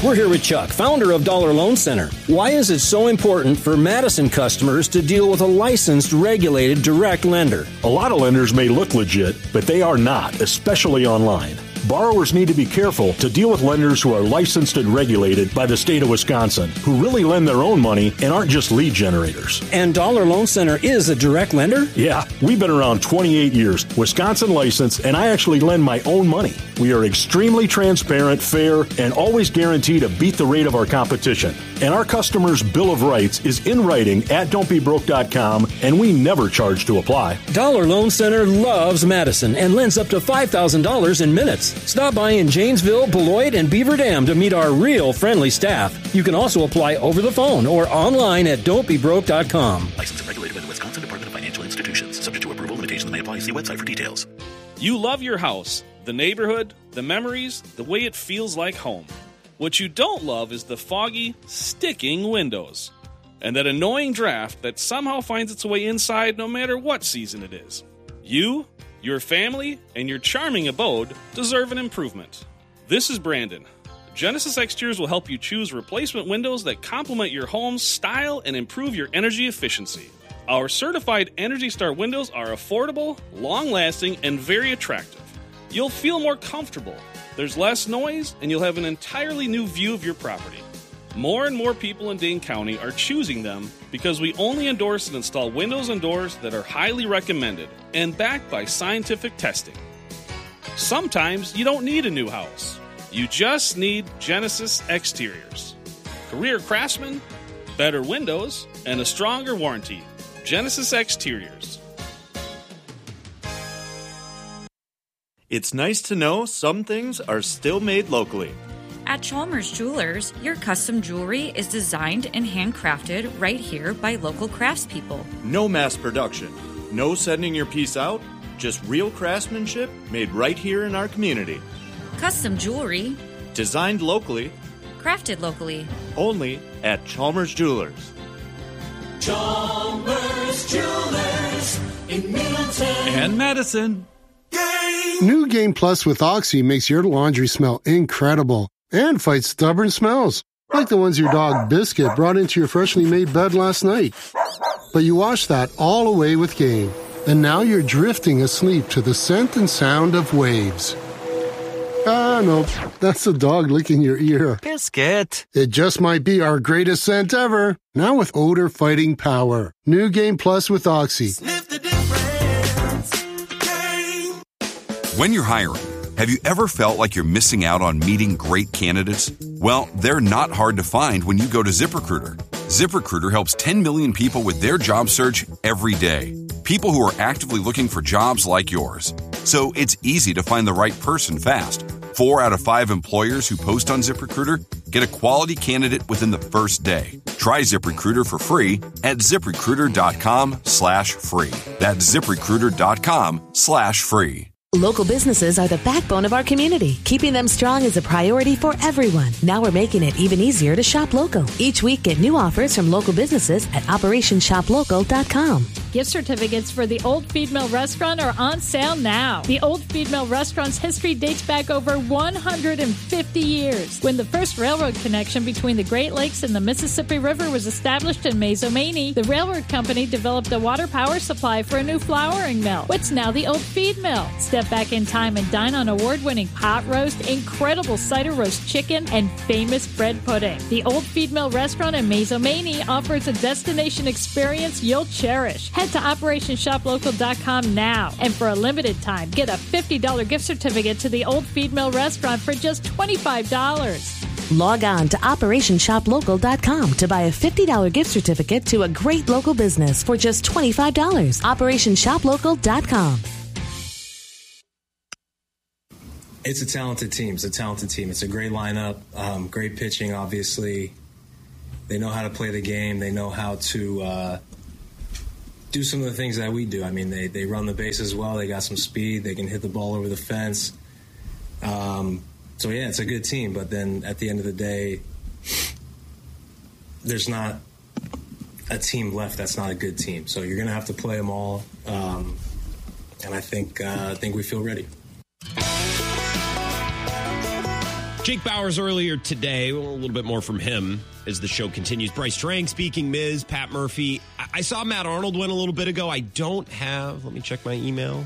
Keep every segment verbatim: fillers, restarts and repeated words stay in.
We're here with Chuck, founder of Dollar Loan Center. Why is it so important for Madison customers to deal with a licensed, regulated, direct lender? A lot of lenders may look legit, but they are not, especially online. Borrowers need to be careful to deal with lenders who are licensed and regulated by the state of Wisconsin, who really lend their own money and aren't just lead generators. And Dollar Loan Center is a direct lender? Yeah, we've been around twenty-eight years, Wisconsin licensed, and I actually lend my own money. We are extremely transparent, fair, and always guarantee to beat the rate of our competition. And our customers' Bill of Rights is in writing at don't be broke dot com, and we never charge to apply. Dollar Loan Center loves Madison and lends up to five thousand dollars in minutes. Stop by in Janesville, Beloit, and Beaver Dam to meet our real friendly staff. You can also apply over the phone or online at don't be broke dot com. Licensed and regulated by the Wisconsin Department of Financial Institutions. Subject to approval, limitations may apply. See website for details. You love your house, the neighborhood, the memories, the way it feels like home. What you don't love is the foggy, sticking windows and that annoying draft that somehow finds its way inside no matter what season it is. You, your family, and your charming abode deserve an improvement. This is Brandon. Genesis Exteriors will help you choose replacement windows that complement your home's style and improve your energy efficiency. Our certified Energy Star windows are affordable, long-lasting, and very attractive. You'll feel more comfortable. There's less noise, and you'll have an entirely new view of your property. More and more people in Dane County are choosing them because we only endorse and install windows and doors that are highly recommended and backed by scientific testing. Sometimes you don't need a new house. You just need Genesis Exteriors. Career craftsmen, better windows, and a stronger warranty. Genesis Exteriors. It's nice to know some things are still made locally. At Chalmers Jewelers, your custom jewelry is designed and handcrafted right here by local craftspeople. No mass production, no sending your piece out, just real craftsmanship made right here in our community. Custom jewelry, designed locally, crafted locally, only at Chalmers Jewelers. Chalmers Jewelers in Middleton and Madison. Game. New Game Plus with Oxy makes your laundry smell incredible and fights stubborn smells, like the ones your dog Biscuit brought into your freshly made bed last night. But you washed that all away with Game, and now you're drifting asleep to the scent and sound of waves. Ah, no, that's the dog licking your ear. Biscuit. It just might be our greatest scent ever. Now with odor-fighting power. New Game Plus with Oxy. Sniff the difference. Game. When you're hiring, have you ever felt like you're missing out on meeting great candidates? Well, they're not hard to find when you go to ZipRecruiter. ZipRecruiter helps ten million people with their job search every day. People who are actively looking for jobs like yours. So it's easy to find the right person fast. Four out of five employers who post on ZipRecruiter get a quality candidate within the first day. Try ZipRecruiter for free at ZipRecruiter.com slash free. That's ZipRecruiter.com slash free. Local businesses are the backbone of our community. Keeping them strong is a priority for everyone. Now we're making it even easier to shop local. Each week, get new offers from local businesses at operation shop local dot com. Gift certificates for the Old Feed Mill Restaurant are on sale now. The Old Feed Mill Restaurant's history dates back over one hundred fifty years, when the first railroad connection between the Great Lakes and the Mississippi River was established in Mazomanie. The railroad company developed a water power supply for a new flouring mill, what's now the Old Feed Mill. Step back in time and dine on award-winning pot roast, incredible cider roast chicken, and famous bread pudding. The Old Feed Mill Restaurant in Mazomanie offers a destination experience you'll cherish. Head to operation shop local dot com now, and for a limited time, get a fifty dollars gift certificate to the Old Feed Mill Restaurant for just twenty-five dollars. Log on to operation shop local dot com to buy a fifty dollars gift certificate to a great local business for just twenty-five dollars. operation shop local dot com. It's a talented team. It's a talented team. It's a great lineup, um, great pitching, obviously. They know how to play the game. They know how to uh, do some of the things that we do. I mean, they, they run the bases well. They got some speed. They can hit the ball over the fence. Um, so, yeah, it's a good team. But then at the end of the day, there's not a team left that's not a good team. So you're going to have to play them all. Um, and I think uh, I think we feel ready. Jake Bowers earlier today, a little bit more from him as the show continues. Bryce Drang speaking, Miz, Pat Murphy. I, I saw Matt Arnold win a little bit ago. I don't have, let me check my email.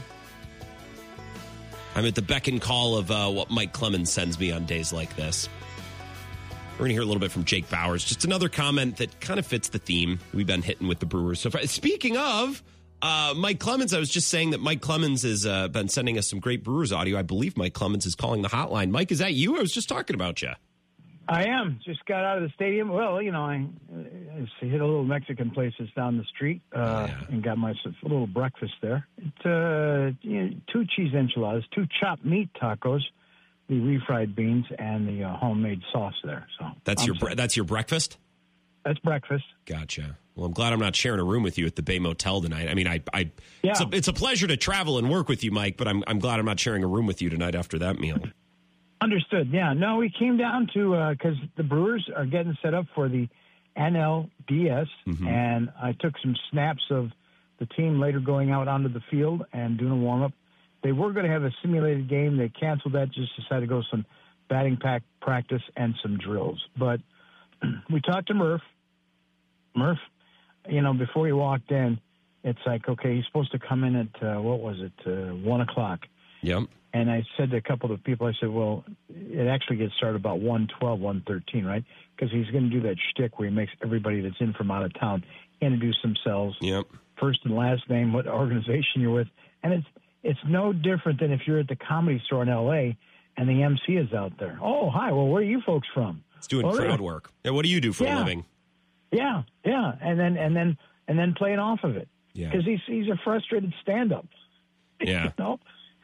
I'm at the beck and call of uh, what Mike Clemens sends me on days like this. We're going to hear a little bit from Jake Bowers. Just another comment that kind of fits the theme we've been hitting with the Brewers so far. Speaking of uh, Mike Clemens, I was just saying that Mike Clemens has uh, been sending us some great Brewers audio. I believe Mike Clemens is calling the hotline. Mike, is that you? I was just talking about you. I am. Just got out of the stadium. Well, you know, I, I hit a little Mexican place that's down the street uh, oh, yeah. and got myself a little breakfast there. It, uh, you know, two cheese enchiladas, two chopped meat tacos, the refried beans, and the uh, homemade sauce there. So that's I'm your bre- that's your breakfast. That's breakfast. Gotcha. Well, I'm glad I'm not sharing a room with you at the Bay Motel tonight. I mean, I, I yeah. it's, a, it's a pleasure to travel and work with you, Mike. But I'm I'm glad I'm not sharing a room with you tonight after that meal. Understood. Yeah. No, we came down to because uh, the Brewers are getting set up for the N L D S, mm-hmm. and I took some snaps of the team later going out onto the field and doing a warm up. They were going to have a simulated game. They canceled that. Just decided to go some batting pack practice and some drills. But we talked to Murph. Murph, you know, before he walked in, it's like, okay, he's supposed to come in at uh, what was it, uh, one o'clock. Yep. And I said to a couple of people, I said, well, it actually gets started about one twelve, one thirteen, right? Because he's going to do that shtick where he makes everybody that's in from out of town introduce themselves. Yep. First and last name, what organization you're with. And it's it's no different than if you're at the Comedy Store in L A and the M C is out there. Oh, hi. Well, where are you folks from? It's doing well, crowd work. Yeah, what do you do for yeah. a living? Yeah, yeah. And then and then and then playing off of it. Yeah. Because he's he's a frustrated stand-up. Yeah. You know?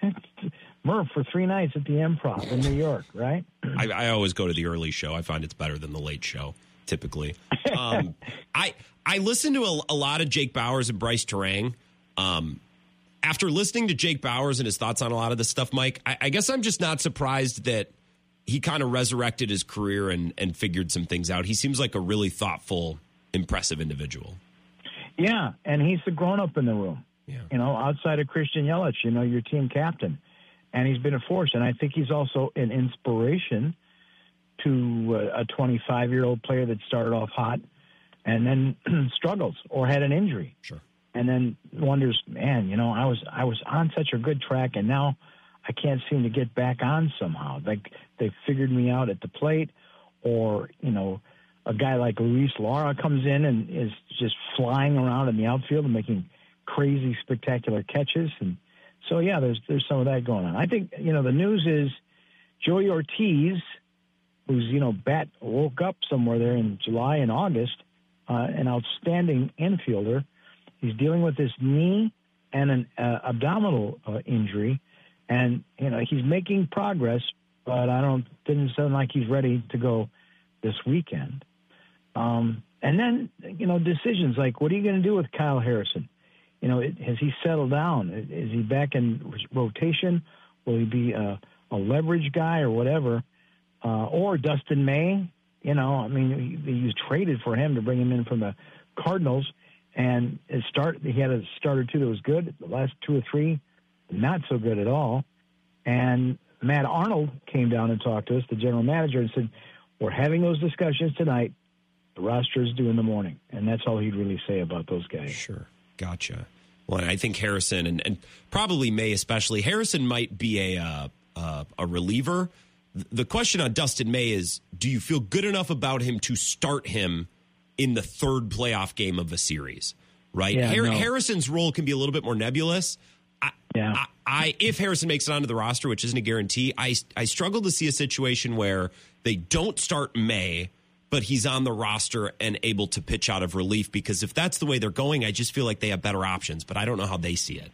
Murph for three nights at the Improv in New York, right? I, I always go to the early show. I find it's better than the late show, typically. Um, I I listen to a, a lot of Jake Bowers and Bryce Terang. Um, after listening to Jake Bowers and his thoughts on a lot of this stuff, Mike, I, I guess I'm just not surprised that he kind of resurrected his career and, and figured some things out. He seems like a really thoughtful, impressive individual. Yeah, and he's the grown-up in the room. Yeah. You know, outside of Christian Yelich, you know, your team captain. And he's been a force. And I think he's also an inspiration to a twenty-five-year-old player that started off hot and then struggles or had an injury. Sure. And then wonders, man, you know, I was I was on such a good track, and now I can't seem to get back on somehow. Like they figured me out at the plate, or, you know, a guy like Luis Lara comes in and is just flying around in the outfield and making crazy, spectacular catches. And so, yeah, there's there's some of that going on. I think, you know, the news is Joey Ortiz, who's, you know, bat woke up somewhere there in July and August, uh, an outstanding infielder. He's dealing with this knee and an uh, abdominal uh, injury, and, you know, he's making progress, but I don't didn't sound like he's ready to go this weekend. Um, and then, you know, decisions like, what are you going to do with Kyle Harrison? You know, it, has he settled down? Is he back in rotation? Will he be a, a leverage guy or whatever? Uh, or Dustin May? You know, I mean, he, he was traded for him to bring him in from the Cardinals, and his start he had a start or two that was good. The last two or three, not so good at all. And Matt Arnold came down and talked to us, the general manager, and said, we're having those discussions tonight. The roster is due in the morning. And that's all he'd really say about those guys. Sure. Gotcha. Well, I think Harrison and, and probably May especially. Harrison might be a uh, uh, a reliever. The question on Dustin May is, do you feel good enough about him to start him in the third playoff game of a series? Right? Yeah, Har- no. Harrison's role can be a little bit more nebulous. I, yeah. I, I, if Harrison makes it onto the roster, which isn't a guarantee, I, I struggle to see a situation where they don't start May, but he's on the roster and able to pitch out of relief, because if that's the way they're going, I just feel like they have better options, but I don't know how they see it.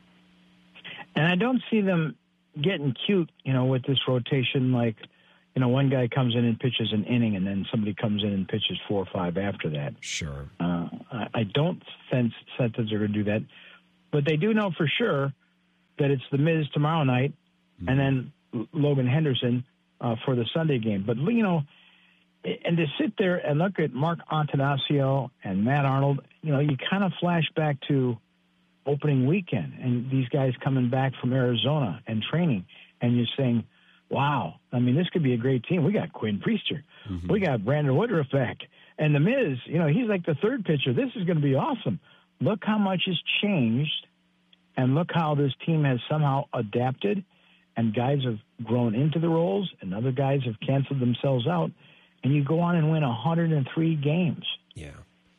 And I don't see them getting cute, you know, with this rotation. Like, you know, one guy comes in and pitches an inning, and then somebody comes in and pitches four or five after that. Sure. Uh, I, I don't sense, sense that they're going to do that. But they do know for sure that it's the Miz tomorrow night, mm-hmm. and then Logan Henderson uh, for the Sunday game. But, you know, and to sit there and look at Mark Antanasio and Matt Arnold, you know, you kind of flash back to opening weekend and these guys coming back from Arizona and training, and you're saying, wow, I mean, this could be a great team. We got Quinn Priester. Mm-hmm. We got Brandon Woodruff back. And The Miz, you know, he's like the third pitcher. This is going to be awesome. Look how much has changed, and look how this team has somehow adapted, and guys have grown into the roles, and other guys have canceled themselves out, and you go on and win one hundred three games. Yeah.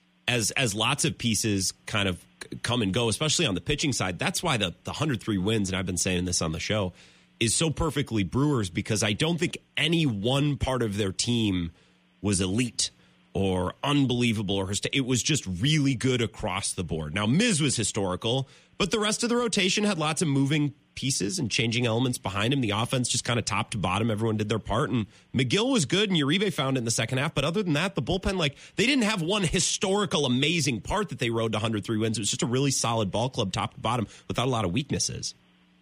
As as lots of pieces kind of come and go, especially on the pitching side, that's why the, the one hundred three wins, and I've been saying this on the show, is so perfectly Brewers, because I don't think any one part of their team was elite or unbelievable, or it was just really good across the board. Now, Miz was historical, but the rest of the rotation had lots of moving pieces and changing elements behind him. The offense just kind of top to bottom, everyone did their part, and McGill was good, and Uribe found it in the second half. But other than that, the bullpen, like, they didn't have one historical, amazing part that they rode to one hundred three wins. It was just a really solid ball club, top to bottom, without a lot of weaknesses.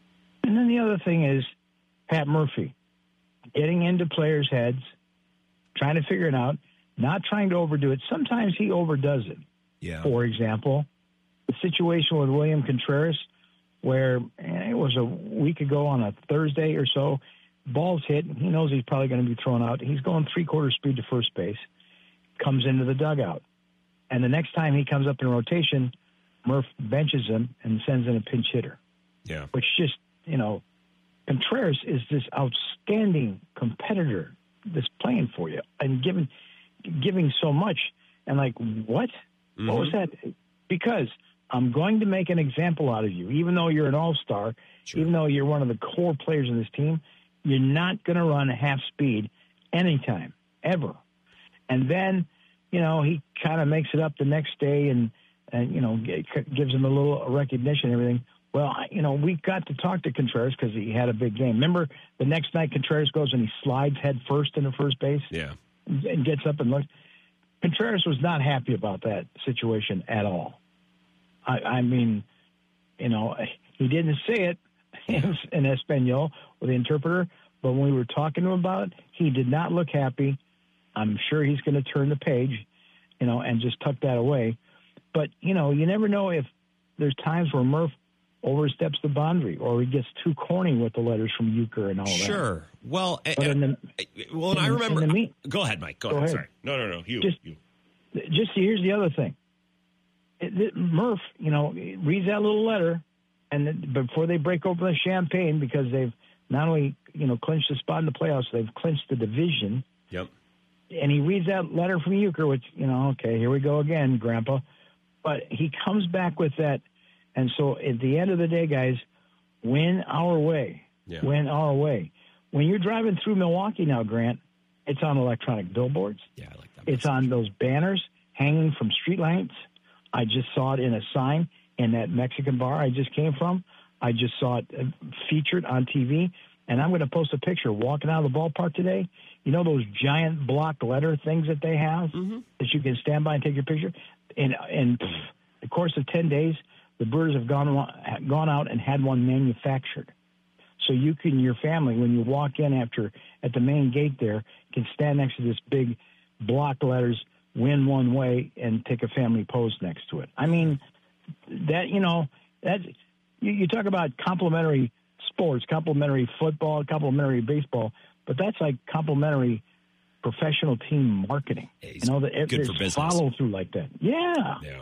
And then the other thing is Pat Murphy getting into players' heads, trying to figure it out, not trying to overdo it. Sometimes he overdoes it. Yeah. For example, the situation with William Contreras, where it was a week ago on a Thursday or so, ball's hit, and he knows he's probably going to be thrown out. He's going three-quarter speed to first base, comes into the dugout. And the next time he comes up in rotation, Murph benches him and sends in a pinch hitter. Yeah. Which just, you know, Contreras is this outstanding competitor that's playing for you and giving giving so much. And like, what? Mm-hmm. What was that? Because I'm going to make an example out of you. Even though you're an all-star, sure. even though you're one of the core players in this team, you're not going to run half speed anytime, ever. And then, you know, he kind of makes it up the next day and, and you know, gives him a little recognition and everything. Well, you know, we got to talk to Contreras because he had a big game. Remember the next night Contreras goes and he slides head first into first base? Yeah. And gets up and looks. Contreras was not happy about that situation at all. I, I mean, you know, he didn't say it in, in Espanol with the interpreter, but when we were talking to him about it, he did not look happy. I'm sure he's going to turn the page, you know, and just tuck that away. But, you know, you never know if there's times where Murph oversteps the boundary or he gets too corny with the letters from Euchre and all that. Sure. Well, but in the, well, and in, I remember. in the mean, go ahead, Mike. Go, go ahead. ahead. Sorry. No, no, no. You. Just, you. just here's the other thing. It, it, Murph, you know, reads that little letter, and then, before they break open the champagne, because they've not only, you know, clinched the spot in the playoffs, they've clinched the division. Yep. And he reads that letter from Euchre, which, you know, okay, here we go again, Grandpa. But he comes back with that. And so at the end of the day, guys, win our way. Yeah. Win our way. When you're driving through Milwaukee now, Grant, it's on electronic billboards. Yeah, I like that. It's on those banners hanging from street lights. I just saw it in a sign in that Mexican bar I just came from. I just saw it featured on T V. And I'm going to post a picture walking out of the ballpark today. You know those giant block letter things that they have mm-hmm. that you can stand by and take your picture? In, in the course of ten days, the Brewers have gone gone out and had one manufactured. So you can, your family, when you walk in after at the main gate there, can stand next to this big block letters, win one way, and take a family pose next to it. I mean, that, you know, that you, you talk about complimentary sports, complimentary football, complimentary baseball, but that's like complimentary professional team marketing. Yeah, you know, that good for business. Follow through like that. Yeah. Yeah.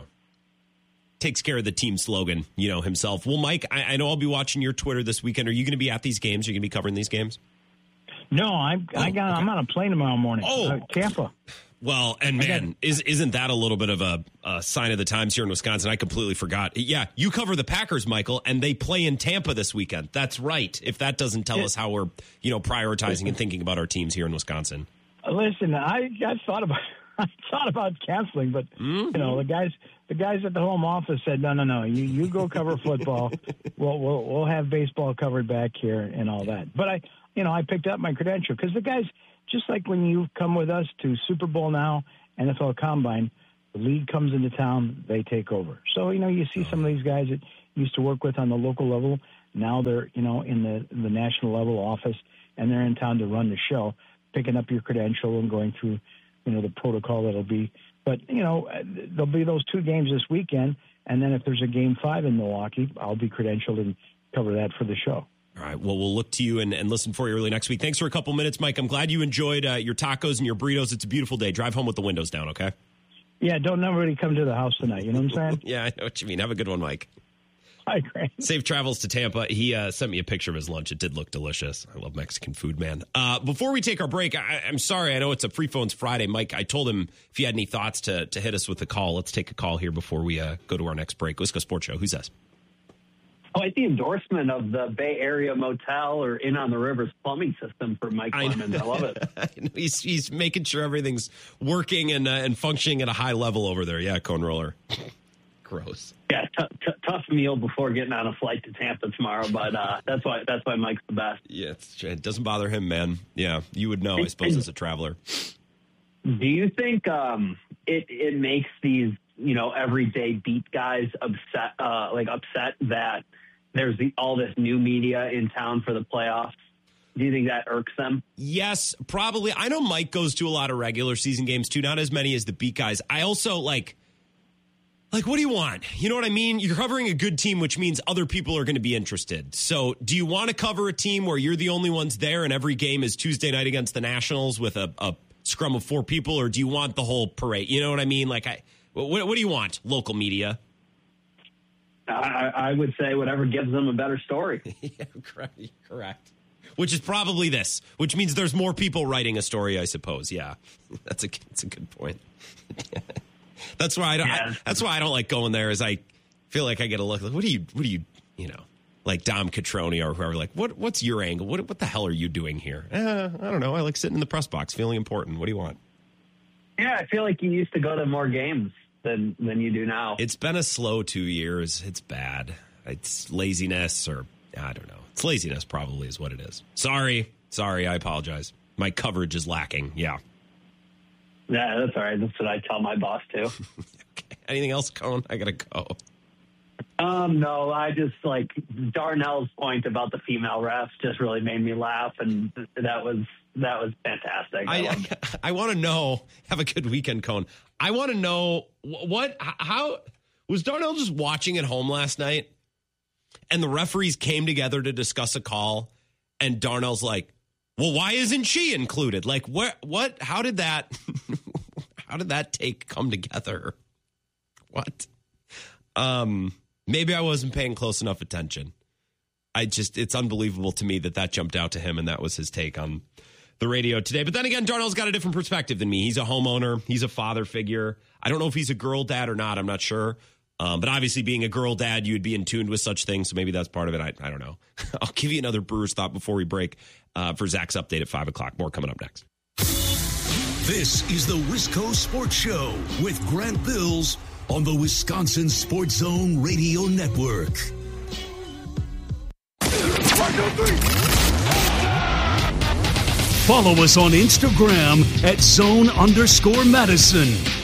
Takes care of the team slogan, you know, himself. Well, Mike, I, I know I'll be watching your Twitter this weekend. Are you going to be at these games? Are you going to be covering these games? No, I'm, oh, I got, okay. I'm on a plane tomorrow morning. Oh, uh, Tampa. Well, and man, is, isn't that a little bit of a, a sign of the times here in Wisconsin? I completely forgot. Yeah, you cover the Packers, Michael, and they play in Tampa this weekend. That's right. If that doesn't tell us how we're, you know, prioritizing and thinking about our teams here in Wisconsin. Listen, I, I thought about I thought about canceling, but mm-hmm. you know the guys the guys at the home office said no, no, no. You you go cover football. we'll we'll we'll have baseball covered back here and all that. But I you know I picked up my credential because the guys, just like when you come with us to Super Bowl now, N F L Combine, the league comes into town, they take over. So you know you see some of these guys that you used to work with on the local level. Now they're you know in the the national level office, and they're in town to run the show, picking up your credential and going through, you know, the protocol that'll be. But, you know, there'll be those two games this weekend, and then if there's a game five in Milwaukee, I'll be credentialed and cover that for the show. All right. Well, we'll look to you and, and listen for you early next week. Thanks for a couple minutes, Mike. I'm glad you enjoyed uh, your tacos and your burritos. It's a beautiful day. Drive home with the windows down, okay? Yeah, don't nobody come to the house tonight. You know what I'm saying? Yeah, I know what you mean. Have a good one, Mike. Hi, Grant. Safe travels to Tampa. He uh, sent me a picture of his lunch. It did look delicious. I love Mexican food, man. Uh, before we take our break, I, I'm sorry. I know it's a Free Phones Friday. Mike, I told him if you had any thoughts to, to hit us with a call. Let's take a call here before we uh, go to our next break. Let's go Sports Show. Who's this? Quite the endorsement of the Bay Area Motel or Inn on the River's plumbing system for Mike Clemens. I, I love it. I know. He's, he's making sure everything's working and uh, and functioning at a high level over there. Yeah, Cone Roller. Gross. Yeah, t- t- tough meal before getting on a flight to Tampa tomorrow, but uh, that's why that's why Mike's the best. Yeah, it's, it doesn't bother him, man. Yeah, you would know, I suppose, as a traveler. Do you think um, it it makes these you know everyday beat guys upset, uh, like upset that there's the, all this new media in town for the playoffs? Do you think that irks them? Yes, probably. I know Mike goes to a lot of regular season games too, not as many as the beat guys. I also like. Like, what do you want? You know what I mean? You're covering a good team, which means other people are going to be interested. So do you want to cover a team where you're the only ones there and every game is Tuesday night against the Nationals with a, a scrum of four people? Or do you want the whole parade? You know what I mean? Like, I, what, what do you want, local media? I, I would say whatever gives them a better story. Yeah, correct. Which is probably this, which means there's more people writing a story, I suppose. Yeah, that's a, that's a good point. That's why I don't. Yeah. I, that's why I don't like going there. Is I feel like I get a look. Like, what do you? What do you? You know, like Dom Catroni or whoever. Like, what? What's your angle? What? What the hell are you doing here? Eh, I don't know. I like sitting in the press box, feeling important. What do you want? Yeah, I feel like you used to go to more games than than you do now. It's been a slow two years. It's bad. It's laziness, or I don't know. It's laziness, probably, is what it is. Sorry, sorry. I apologize. My coverage is lacking. Yeah. Yeah, that's all right. That's what I tell my boss, too. Okay. Anything else, Cone? I got to go. Um, no, I just, like, Darnell's point about the female refs just really made me laugh, and that was that was fantastic. I, I, I want to know, have a good weekend, Cone. I want to know, what, how, was Darnell just watching at home last night, and the referees came together to discuss a call, and Darnell's like, well, why isn't she included? Like, what, what, how did that, how did that take come together? What? Um, maybe I wasn't paying close enough attention. I just, it's unbelievable to me that that jumped out to him and that was his take on the radio today. But then again, Darnell's got a different perspective than me. He's a homeowner. He's a father figure. I don't know if he's a girl dad or not. I'm not sure. Um, but obviously being a girl dad, you would be in tune with such things. So maybe that's part of it. I, I don't know. I'll give you another Brewers thought before we break uh, for Zach's update at five o'clock. More coming up next. This is the Wisco Sports Show with Grant Bills on the Wisconsin Sports Zone Radio Network. Follow us on Instagram at zone underscore Madison.